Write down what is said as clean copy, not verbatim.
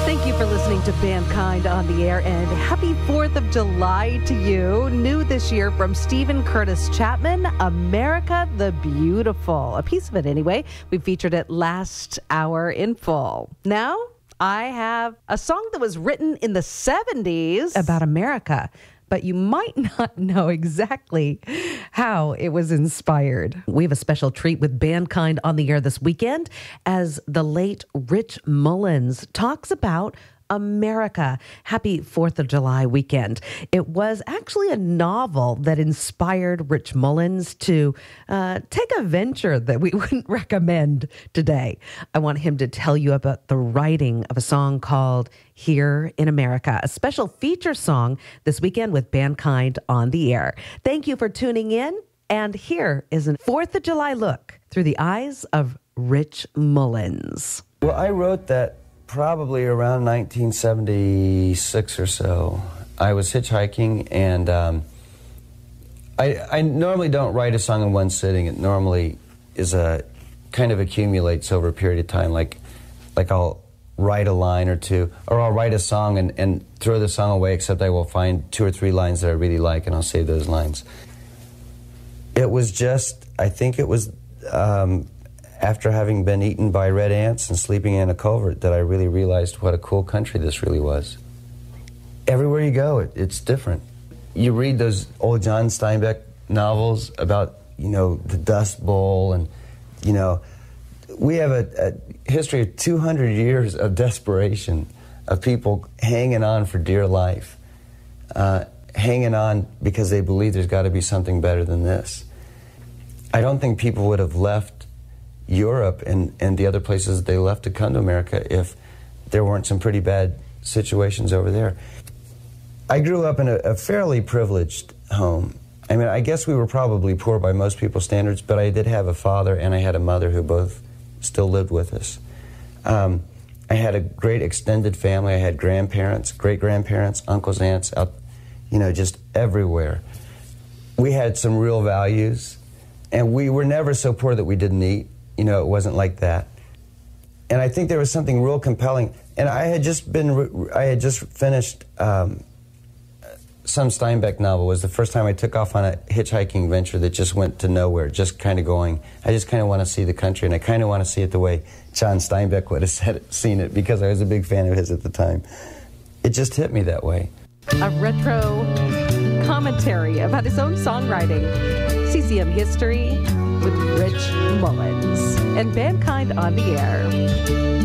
Thank you for listening to Mankind on the Air, and happy 4th of July to you. New this year from Stephen Curtis Chapman, America the Beautiful. A piece of it anyway. We featured it last hour in full. Now, I have a song that was written in the 70s about America, but you might not know exactly how it was inspired. We have a special treat with Mankind on the Air this weekend as the late Rich Mullins talks about America. Happy 4th of July weekend. It was actually a novel that inspired Rich Mullins to take a venture that we wouldn't recommend today. I want him to tell you about the writing of a song called Here in America, a special feature song this weekend with Mankind on the Air. Thank you for tuning in. And here is a 4th of July look through the eyes of Rich Mullins. Well, I wrote that probably around 1976 or so. I was hitchhiking, and I normally don't write a song in one sitting. It normally is a kind of accumulates over a period of time. Like I'll write a line or two, or I'll write a song and throw the song away, except I will find 2 or 3 lines that I really like, and I'll save those lines. It was just, I think it was after having been eaten by red ants and sleeping in a culvert that I really realized what a cool country this really was. Everywhere you go, it's different. You read those old John Steinbeck novels about, the Dust Bowl, and, we have a history of 200 years of desperation, of people hanging on for dear life, hanging on because they believe there's got to be something better than this. I don't think people would have left Europe and the other places that they left to come to America if there weren't some pretty bad situations over there. I grew up in a fairly privileged home. I mean, I guess we were probably poor by most people's standards, but I did have a father and I had a mother who both still lived with us. I had a great extended family. I had grandparents, great-grandparents, uncles, aunts, out, just everywhere. We had some real values, and we were never so poor that we didn't eat. It wasn't like that. And I think there was something real compelling. And I had just finished some Steinbeck novel. It was the first time I took off on a hitchhiking venture that just went to nowhere, just kind of going, I just kind of want to see the country, and I kind of want to see it the way John Steinbeck would have seen it, because I was a big fan of his at the time. It just hit me that way. A retro commentary about his own songwriting. CCM History with Rich Mullins and Mankind on the Air.